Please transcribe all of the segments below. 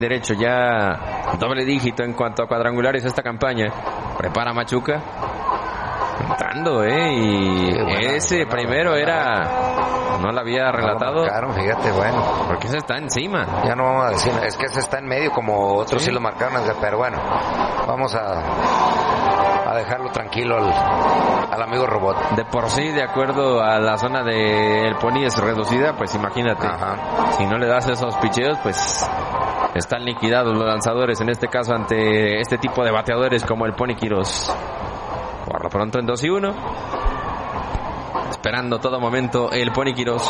derecho, ya doble dígito en cuanto a cuadrangulares esta campaña. Prepara Machuca. Entrando, y bueno, ese primero era... No lo había relatado. No lo marcaron, fíjate, bueno. Porque ese está encima. Ya no vamos a decir, es que ese está en medio como otros sí lo marcaron, pero bueno, vamos a dejarlo tranquilo al amigo Robot. De por sí, de acuerdo a la zona del Pony es reducida, pues imagínate. Ajá. Si no le das esos picheos, pues están liquidados los lanzadores, en este caso ante este tipo de bateadores como el Pony Quirós. Por lo pronto en 2-1. Esperando todo momento el Pony Quirós.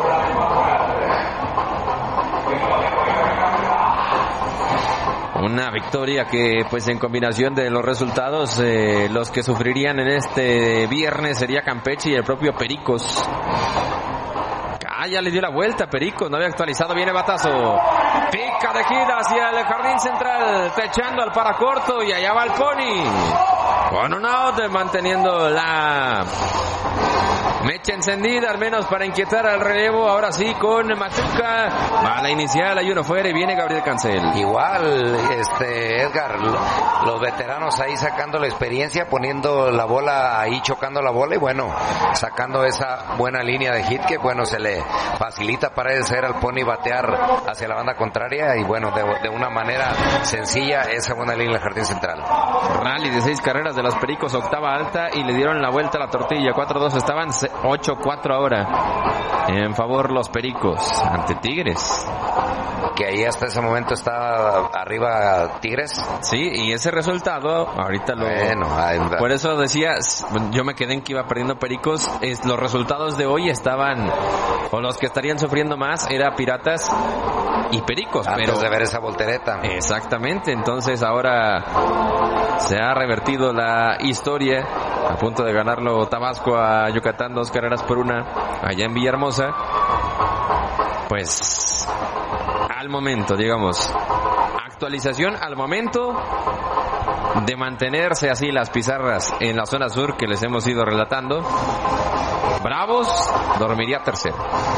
Una victoria que, pues, en combinación de los resultados, los que sufrirían en este viernes sería Campeche y el propio Pericos. Ya le dio la vuelta Pericos, no había actualizado, viene batazo. Pica de gira hacia el jardín central, techando al paracorto y allá va el Pony. Con un out, manteniendo la mecha encendida, al menos para inquietar al relevo. Ahora sí con Machuca. Va a la inicial, hay uno fuera y viene Gabriel Cancel. Igual, Edgar, los veteranos ahí sacando la experiencia, poniendo la bola ahí, chocando la bola y bueno, sacando esa buena línea de hit que bueno, se le facilita para hacer al Pony batear hacia la banda contraria y bueno, de una manera sencilla esa buena línea del jardín central. Rally de 6 carreras de los Pericos, octava alta y le dieron la vuelta a la tortilla. 4-2 estaban, 8-4 ahora en favor los Pericos ante Tigres, que ahí hasta ese momento está arriba Tigres. Sí, y ese resultado ahorita lo... Bueno, por eso decía, yo me quedé en que iba perdiendo Pericos. Los resultados de hoy estaban, o los que estarían sufriendo más era Piratas y Pericos, antes de ver esa voltereta. Exactamente, entonces ahora se ha revertido la historia. A punto de ganarlo Tabasco a Yucatán, 2-1 allá en Villahermosa. Pues al momento, digamos, actualización al momento de mantenerse así las pizarras en la zona sur que les hemos ido relatando. Bravos dormiría tercero.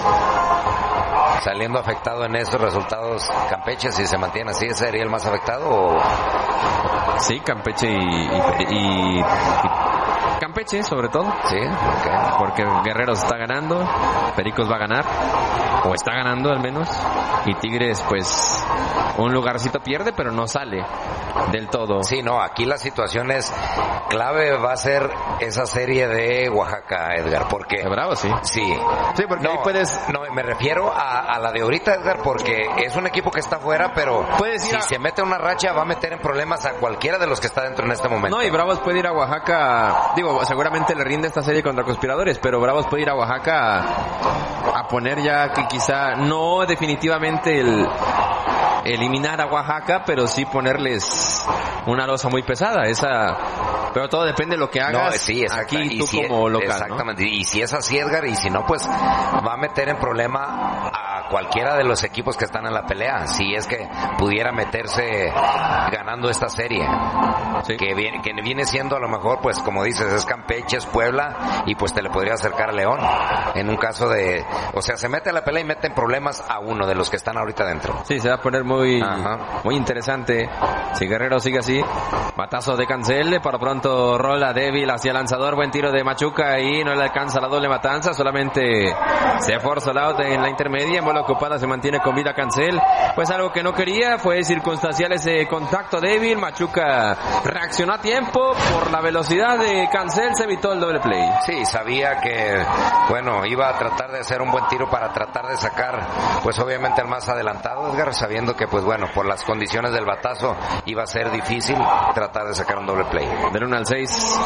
Saliendo afectado en esos resultados Campeche, si se mantiene así, ¿sería el más afectado? ¿O? Sí, Campeche y Campeche sobre todo. Sí, okay. Porque Guerreros está ganando, Pericos va a ganar, o está ganando al menos, y Tigres pues un lugarcito pierde, pero no sale del todo. Sí, no, aquí la situación es clave, va a ser esa serie de Oaxaca, Edgar, porque... De Bravo, sí. Sí, porque no, ahí puedes... No, me refiero a la de ahorita, Edgar, porque es un equipo que está fuera, pero si se mete una racha va a meter en problemas a cualquiera de los que está dentro en este momento. No, y Bravos puede ir a Oaxaca, digo, seguramente le rinde esta serie contra Conspiradores, pero Bravos puede ir a Oaxaca a poner ya que quizá no definitivamente el eliminar a Oaxaca, pero sí ponerles una losa muy pesada, pero todo depende de lo que hagas. No, sí, aquí tú como local, exactamente, ¿no? Y si es así, Edgar, y si no, pues va a meter en problema a cualquiera de los equipos que están en la pelea, si es que pudiera meterse ganando esta serie. Sí. Que viene siendo a lo mejor, pues como dices, es Campeche, es Puebla, y pues te le podría acercar a León, en un caso de, o sea, se mete a la pelea y mete en problemas a uno de los que están ahorita dentro. Sí, se va a poner muy interesante si Guerrero sigue así. Batazo de Cancel, por pronto rola débil hacia el lanzador, buen tiro de Machuca y no le alcanza la doble matanza, solamente se forza el out en la intermedia, en bola ocupada se mantiene con vida Cancel, pues algo que no quería, fue circunstancial ese contacto débil. Machuca reaccionó a tiempo, por la velocidad de Cancel se evitó el doble play. Sí, sabía que, bueno, iba a tratar de hacer un buen tiro para tratar de sacar, pues obviamente el más adelantado, Edgar, sabiendo que, pues bueno, por las condiciones del batazo iba a ser difícil tratar de sacar un doble play. Del 1-6,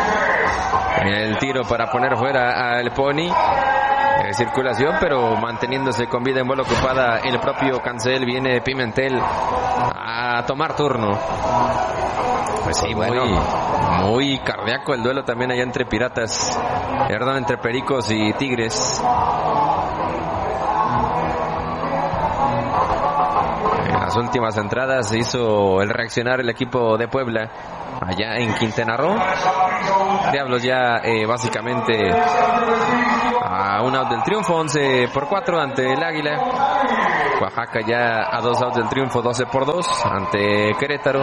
el tiro para poner fuera al Pony. Circulación, pero manteniéndose con vida en bola ocupada el propio Cancel. Viene Pimentel a tomar turno. Pues sí, bueno, muy cardíaco el duelo también allá entre Piratas, perdón, entre Pericos y Tigres. En las últimas entradas se hizo el reaccionar el equipo de Puebla allá en Quintana Roo. Diablos ya básicamente a un out del triunfo, 11-4 ante el Águila. Oaxaca ya a 2 outs del triunfo, 12-2 ante Querétaro.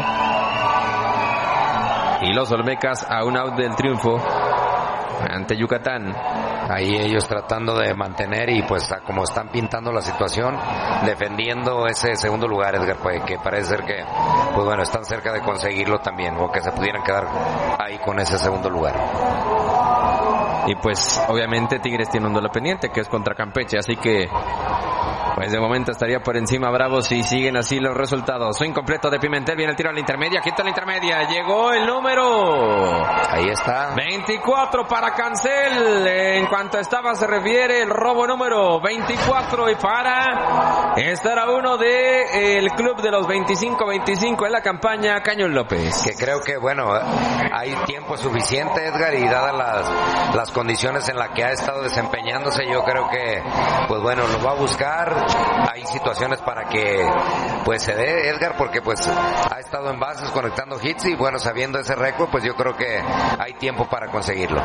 Y los Olmecas a 1 out del triunfo ante Yucatán. Ahí ellos tratando de mantener y pues como están pintando la situación, defendiendo ese segundo lugar, Edgar, pues, que parece ser que pues bueno, están cerca de conseguirlo también, o que se pudieran quedar ahí con ese segundo lugar. Y pues obviamente Tigres tiene un duelo pendiente que es contra Campeche, así que pues de momento estaría por encima Bravos si siguen así los resultados. Swing completo de Pimentel, viene el tiro a la intermedia, quita la intermedia, llegó el número. Ahí está. 24 para Cancel. En cuanto estaba se refiere el robo número 24 y para estar a uno de el club de los 25-25 en la campaña Cañón López. Que creo que bueno, hay tiempo suficiente, Edgar, y dadas las condiciones en las que ha estado desempeñándose, yo creo que pues bueno, lo va a buscar. Hay situaciones para que pues se dé, Edgar, porque pues ha estado en bases conectando hits y bueno, sabiendo ese récord, pues yo creo que hay tiempo para conseguirlo.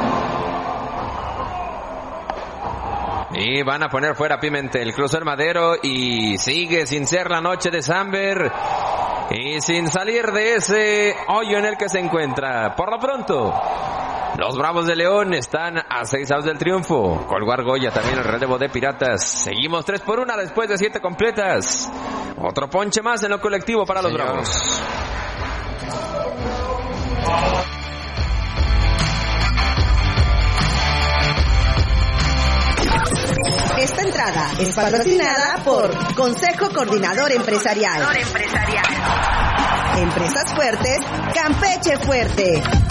Y van a poner fuera a Pimentel, cruzó el madero y sigue sin ser la noche de Samber y sin salir de ese hoyo en el que se encuentra. Por lo pronto, los Bravos de León están a 6 outs del triunfo. Colgó Argolla también el relevo de Piratas. Seguimos 3-1 después de 7 completas. Otro ponche más en lo colectivo para los Bravos. Esta entrada es patrocinada por Consejo Coordinador Empresarial. Empresas fuertes, Campeche fuerte.